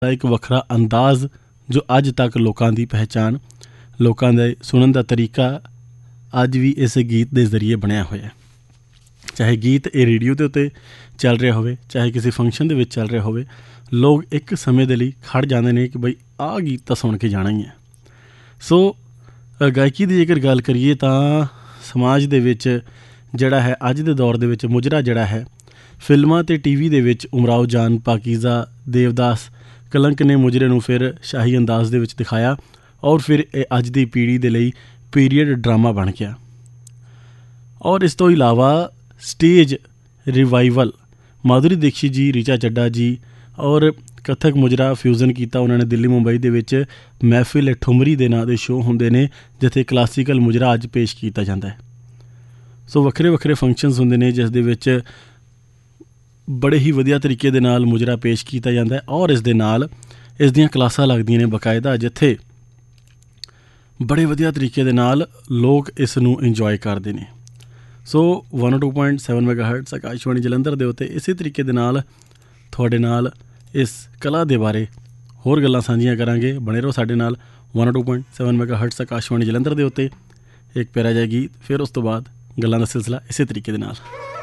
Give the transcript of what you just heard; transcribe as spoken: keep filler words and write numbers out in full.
ਦਾ ਇੱਕ ਵੱਖਰਾ ਅੰਦਾਜ਼ ਜੋ ਅੱਜ ਤੱਕ ਲੋਕਾਂ ਦੀ ਪਹਿਚਾਣ, ਲੋਕਾਂ ਦੇ ਸੁਣਨ ਦਾ ਤਰੀਕਾ ਅੱਜ ਵੀ ਇਸ ਗੀਤ ਦੇ ਜ਼ਰੀਏ ਬਣਿਆ ਹੋਇਆ। ਚਾਹੇ ਗੀਤ ਇਹ ਰੇਡੀਓ ਦੇ ਉੱਤੇ ਚੱਲ ਰਿਹਾ ਹੋਵੇ, ਚਾਹੇ ਕਿਸੇ ਫੰਕਸ਼ਨ ਦੇ ਵਿੱਚ ਚੱਲ ਰਿਹਾ ਹੋਵੇ, ਲੋਕ ਇੱਕ ਸਮੇਂ ਦੇ ਲਈ ਖੜ੍ਹ ਜਾਂਦੇ ਨੇ ਕਿ ਬਈ ਆਹ ਗੀਤ ਤਾਂ ਸੁਣ ਕੇ ਜਾਣਾ ਹੀ ਹੈ। ਸੋ ਗਾਇਕੀ ਦੀ ਜੇਕਰ ਗੱਲ ਕਰੀਏ ਤਾਂ ਸਮਾਜ ਦੇ ਵਿੱਚ ਜਿਹੜਾ ਹੈ ਅੱਜ ਦੇ ਦੌਰ ਦੇ ਵਿੱਚ ਮੁਜਰਾ ਜਿਹੜਾ ਹੈ, ਫਿਲਮਾਂ ਅਤੇ ਟੀ ਵੀ ਦੇ ਵਿੱਚ ਉਮਰਾਓ ਜਾਨ, ਪਾਕੀਜ਼ਾ, ਦੇਵਦਾਸ, ਕਲੰਕ ਨੇ ਮੁਜਰੇ ਨੂੰ ਫਿਰ ਸ਼ਾਹੀ ਅੰਦਾਜ਼ ਦੇ ਵਿੱਚ ਦਿਖਾਇਆ ਔਰ ਫਿਰ ਇਹ ਅੱਜ ਦੀ ਪੀੜ੍ਹੀ ਦੇ ਲਈ ਪੀਰੀਅਡ ਡਰਾਮਾ ਬਣ ਗਿਆ। ਔਰ ਇਸ ਤੋਂ ਇਲਾਵਾ ਸਟੇਜ ਰਿਵਾਈਵਲ ਮਾਧੁਰੀ ਦੀਕਸ਼ਿਤ ਜੀ, ਰੀਚਾ ਚੱਡਾ ਜੀ ਔਰ ਕਥਕ ਮੁਜਰਾ ਫਿਊਜ਼ਨ ਕੀਤਾ ਉਹਨਾਂ ਨੇ ਦਿੱਲੀ ਮੁੰਬਈ ਦੇ ਵਿੱਚ। ਮਹਿਫਿਲ ਠੁਮਰੀ ਦੇ ਨਾਂ ਦੇ ਸ਼ੋਅ ਹੁੰਦੇ ਨੇ ਜਿੱਥੇ ਕਲਾਸੀਕਲ ਮੁਜਰਾ ਅੱਜ ਪੇਸ਼ ਕੀਤਾ ਜਾਂਦਾ ਹੈ। ਸੋ ਵੱਖਰੇ ਵੱਖਰੇ ਫੰਕਸ਼ਨਸ ਹੁੰਦੇ ਨੇ ਜਿਸ ਦੇ ਵਿੱਚ ਬੜੇ ਹੀ ਵਧੀਆ ਤਰੀਕੇ ਦੇ ਨਾਲ ਮੁਜਰਾ ਪੇਸ਼ ਕੀਤਾ ਜਾਂਦਾ ਹੈ ਔਰ ਇਸ ਦੇ ਨਾਲ ਇਸ ਦੀਆਂ ਕਲਾਸਾਂ ਲੱਗਦੀਆਂ ਨੇ ਬਾਕਾਇਦਾ, ਜਿੱਥੇ ਬੜੇ ਵਧੀਆ ਤਰੀਕੇ ਦੇ ਨਾਲ ਲੋਕ ਇਸ ਨੂੰ ਇੰਜੋਏ ਕਰਦੇ ਨੇ। ਸੋ one O to point seven ਮੈਗਾਹਰਟਜ਼ Akashvani Jalandhar ਦੇ ਉੱਤੇ ਇਸੇ ਤਰੀਕੇ ਦੇ ਨਾਲ ਤੁਹਾਡੇ ਨਾਲ ਇਸ ਕਲਾ ਦੇ ਬਾਰੇ ਹੋਰ ਗੱਲਾਂ ਸਾਂਝੀਆਂ ਕਰਾਂਗੇ। ਬਣੇ ਰਹੋ ਸਾਡੇ ਨਾਲ one O to point seven ਮੈਗਾਹਰਟਜ਼ Akashvani Jalandhar ਦੇ ਉੱਤੇ। ਇੱਕ ਪਿਆਰਾ ਜਿਹਾ ਗੀਤ, ਫਿਰ ਉਸ ਤੋਂ ਬਾਅਦ ਗੱਲਾਂ ਦਾ ਸਿਲਸਿਲਾ ਇਸੇ ਤਰੀਕੇ ਦੇ ਨਾਲ।